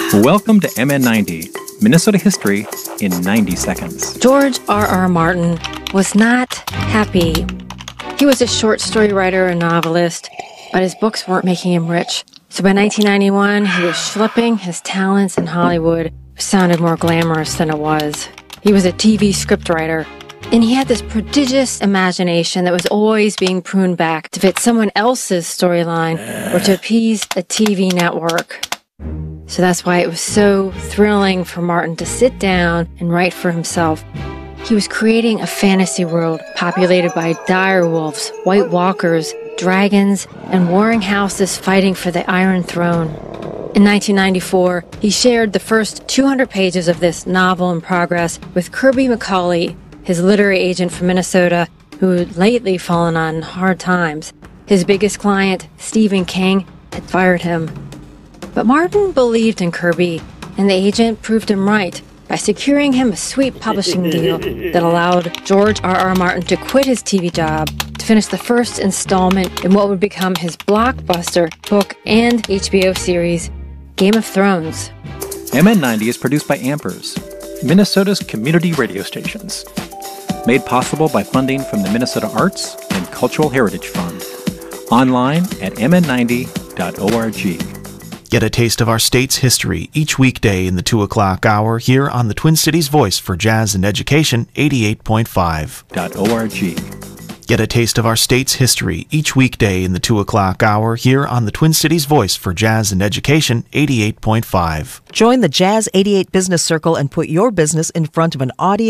Welcome to MN90, Minnesota History in 90 Seconds. George R.R. Martin was not happy. He was a short story writer and novelist, but his books weren't making him rich. So by 1991, he was schlepping his talents in Hollywood, which sounded more glamorous than it was. He was a TV scriptwriter, and he had this prodigious imagination that was always being pruned back to fit someone else's storyline or to appease a TV network. So that's why it was so thrilling for Martin to sit down and write for himself. He was creating a fantasy world populated by dire wolves, white walkers, dragons, and warring houses fighting for the Iron Throne. In 1994, he shared the first 200 pages of this novel in progress with Kirby McCauley, his literary agent from Minnesota, who had lately fallen on hard times. His biggest client, Stephen King, had fired him. But Martin believed in Kirby, and the agent proved him right by securing him a sweet publishing deal that allowed George R.R. Martin to quit his TV job to finish the first installment in what would become his blockbuster book and HBO series, Game of Thrones. MN90 is produced by Ampers, Minnesota's community radio stations. Made possible by funding from the Minnesota Arts and Cultural Heritage Fund. Online at mn90.org. Get a taste of our state's history each weekday in the 2 o'clock hour here on the Twin Cities Voice for Jazz and Education 88.5.org. Get a taste of our state's history each weekday in the 2 o'clock hour here on the Twin Cities Voice for Jazz and Education 88.5. Join the Jazz 88 Business Circle and put your business in front of an audience